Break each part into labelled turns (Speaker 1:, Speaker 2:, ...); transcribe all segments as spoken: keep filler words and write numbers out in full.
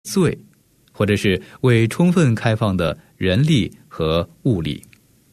Speaker 1: 罪，或者是未充分开放的人力和物力。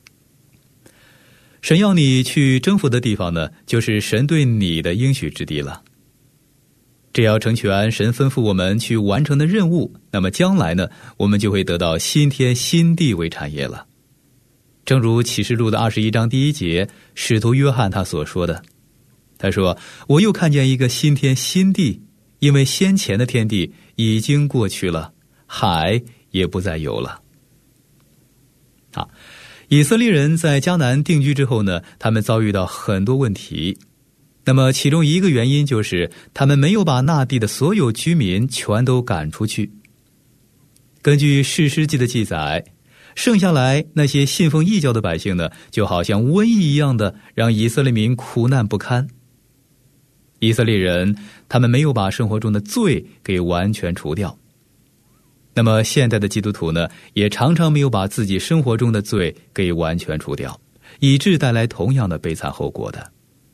Speaker 1: 神要你去征服的地方呢，就是神对你的应许之地了。只要成全神吩咐我们去完成的任务，那么将来呢，我们就会得到新天新地为产业了。正如启示录的二十一章第一节，使徒约翰他所说的，他说：我又看见一个新天新地，因为先前的天地已经过去了，海也不再有了。好，以色列人在迦南定居之后呢，他们遭遇到很多问题。那么其中一个原因就是他们没有把那地的所有居民全都赶出去。根据士师记的记载，剩下来那些信奉异教的百姓呢，就好像瘟疫一样的让以色列民苦难不堪。以色列人他们没有把生活中的罪给完全除掉。那么现代的基督徒呢，也常常没有把自己生活中的罪给完全除掉，以致带来同样的悲惨后果的。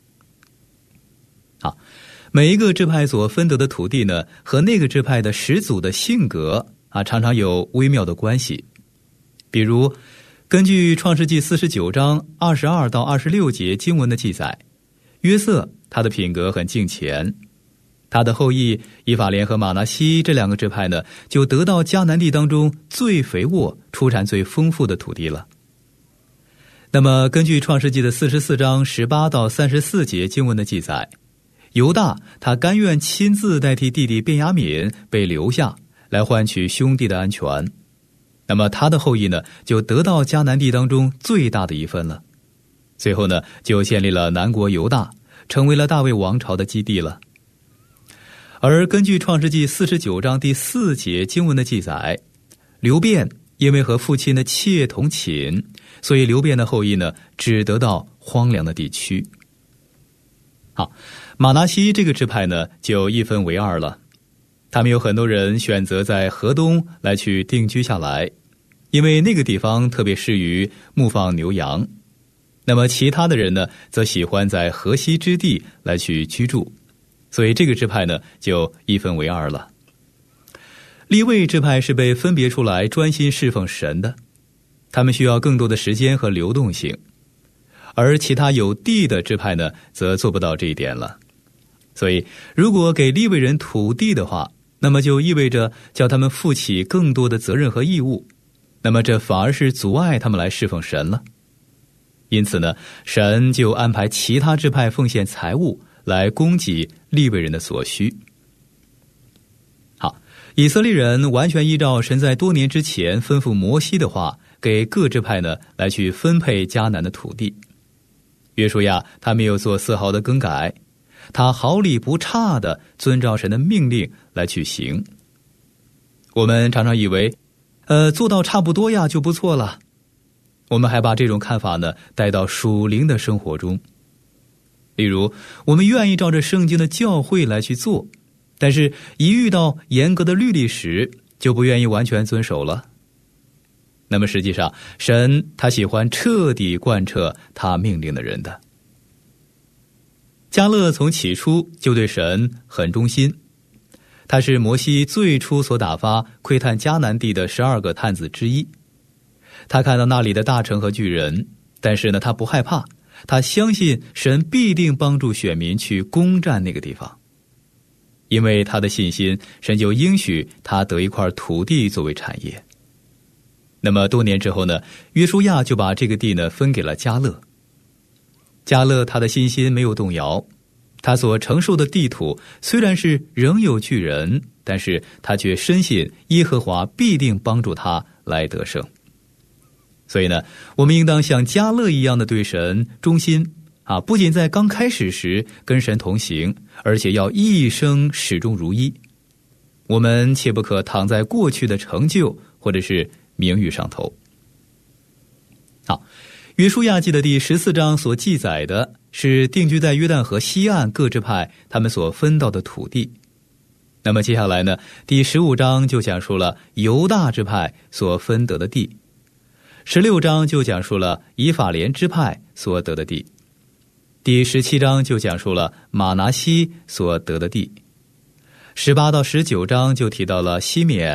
Speaker 1: 好，每一个支派所分得的土地呢，和那个支派的始祖的性格啊，常常有微妙的关系。比如根据创世纪四十九章二十二到二十六节经文的记载，约瑟他的品格很敬虔，他的后裔以法莲和玛拿西这两个支派呢，就得到迦南地当中最肥沃、出产最丰富的土地了。那么根据创世纪的四十四章十八到三十四节经文的记载，犹大他甘愿亲自代替弟弟便雅悯被留下，来换取兄弟的安全。那么他的后裔呢，就得到迦南地当中最大的一份了。最后呢，就建立了南国犹大，成为了大卫王朝的基地了。而根据创世纪四十九章第四节经文的记载，流便因为和父亲的妾同寝，所以流便的后裔呢，只得到荒凉的地区。好，玛拿西这个支派呢，就一分为二了。他们有很多人选择在河东来去定居下来，因为那个地方特别适于牧放牛羊。那么其他的人呢，则喜欢在河西之地来去居住，所以这个支派呢，就一分为二了。利未支派是被分别出来专心侍奉神的，他们需要更多的时间和流动性。而其他有地的支派呢，则做不到这一点了。所以如果给利未人土地的话，那么就意味着叫他们负起更多的责任和义务，那么这反而是阻碍他们来侍奉神了。因此呢，神就安排其他支派奉献财物来供给利未人的所需。好，以色列人完全依照神在多年之前吩咐摩西的话，给各支派呢来去分配迦南的土地。约书亚他没有做丝毫的更改，他毫厘不差的遵照神的命令来去行。我们常常以为呃，做到差不多呀就不错了，我们还把这种看法呢带到属灵的生活中。例如我们愿意照着圣经的教诲来去做，但是一遇到严格的律例时，就不愿意完全遵守了。那么实际上神他喜欢彻底贯彻他命令的人的。迦勒从起初就对神很忠心，他是摩西最初所打发窥探迦南地的十二个探子之一。他看到那里的大城和巨人，但是呢他不害怕，他相信神必定帮助选民去攻占那个地方。因为他的信心，神就应许他得一块土地作为产业。那么多年之后呢，约书亚就把这个地呢分给了迦勒。迦勒他的信心没有动摇，他所承受的地土虽然是仍有巨人，但是他却深信耶和华必定帮助他来得胜。所以呢，我们应当像迦勒一样的对神忠心啊，不仅在刚开始时跟神同行，而且要一生始终如一。我们切不可躺在过去的成就或者是名誉上头。好，约书亚记的第十四章所记载的是定居在约旦河西岸各支派他们所分到的土地。那么接下来呢，第十五章就讲述了犹大支派所分得的地，十六章就讲述了以法莲支派所得的地，第十七章就讲述了玛拿西所得的地， 十八到十九章就提到了西缅